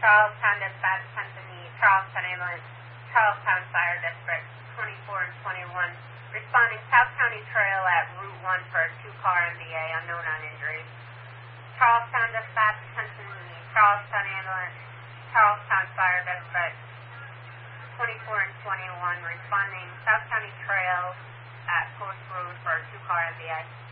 Charlestown Dispatch Company, Charlestown Ambulance, Charlestown Fire District 24 and 21, responding South County Trail at Route 1 for a 2-car MVA, unknown on injuries. Charlestown Dispatch Company, Charlestown Ambulance, Charlestown Fire District 24 and 21, responding South County Trail at Post Road for a 2-car MVA.